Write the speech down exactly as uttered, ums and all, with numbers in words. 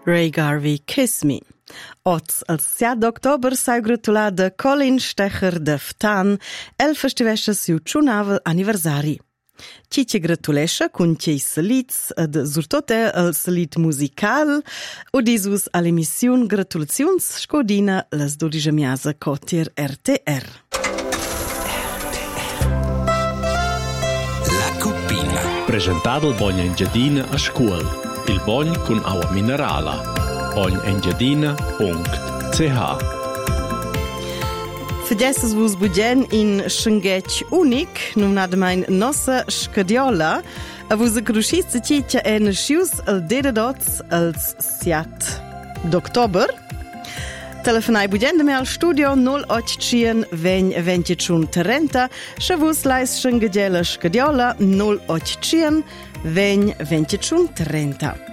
Ray Garvey, Kiss Me. Oz, al siat d'october, sai gratulada Colin Stecher de Ftan, el festivesce siu ciunavel anniversari. Ci ci gratulesce cun ciei salits ed surtote al salit musical u disus all'emissiun Gratulaziuns scodina las dodici miasa cotier R T R. La Cuppina. Presentato il Bogna Engiadina a scuola. Il Bogn con acqua minerala. bogn engiadina punct c h. Fidesses vus bugen in Schengetg unic, nun ademain nossa scadiola, a vus a cruscizza ciccia e nascius al dedadots als siat d'october. Telefonai bugen de me al studio null otto cien vegn ventitun trenta, sche vus lais Schengediela scadiola null otto cien vegn ventitun trenta.